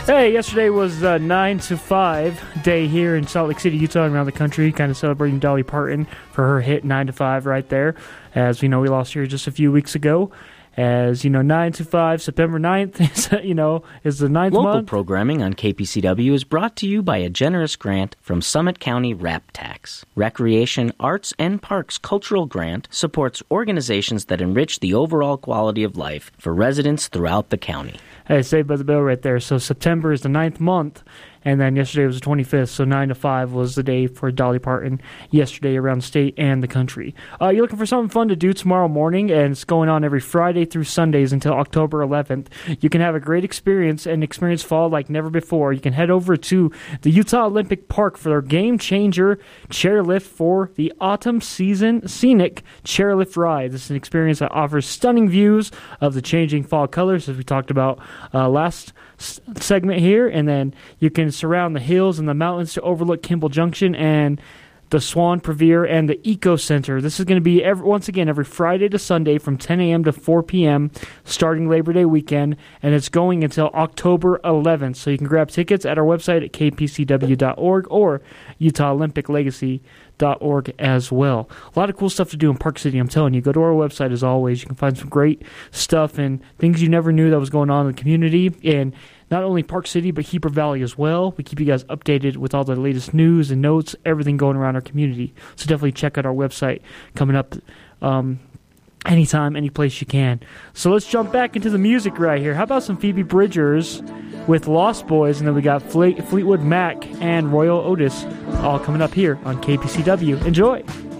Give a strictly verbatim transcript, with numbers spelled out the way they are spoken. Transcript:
Hey, yesterday was uh, nine to five day here in Salt Lake City, Utah, and around the country, kind of celebrating Dolly Parton for her hit nine to five right there. As we know, we lost her just a few weeks ago. As you know, nine to five, September ninth, is, you know, is the ninth Local month. programming on K P C W is brought to you by a generous grant from Summit County Rap Tax. Recreation, Arts, and Parks Cultural Grant supports organizations that enrich the overall quality of life for residents throughout the county. Hey, saved by the bell right there. So September is the ninth month, and then yesterday was the twenty-fifth, so nine to five was the day for Dolly Parton yesterday around the state and the country. Uh, you're looking for something fun to do tomorrow morning, and it's going on every Friday through Sundays until October eleventh. You can have a great experience and experience fall like never before. You can head over to the Utah Olympic Park for their Game Changer chairlift for the autumn season scenic chairlift ride. This is an experience that offers stunning views of the changing fall colors, as we talked about uh, last s- segment here, and then you can surround the hills and the mountains to overlook Kimball Junction and the Swan Prevere and the Eco Center. This is going to be, every, once again, every Friday to Sunday from ten a.m. to four p.m. starting Labor Day weekend, and it's going until October eleventh. So you can grab tickets at our website at k p c w dot org or utah olympic legacy dot org as well. A lot of cool stuff to do in Park City, I'm telling you. Go to our website as always. You can find some great stuff and things you never knew that was going on in the community. And not only Park City, but Heber Valley as well. We keep you guys updated with all the latest news and notes, everything going around our community. So definitely check out our website coming up um, anytime, any place you can. So let's jump back into the music right here. How about some Phoebe Bridgers with Lost Boys, and then we got Fle- Fleetwood Mac and Royal Otis all coming up here on K P C W. Enjoy!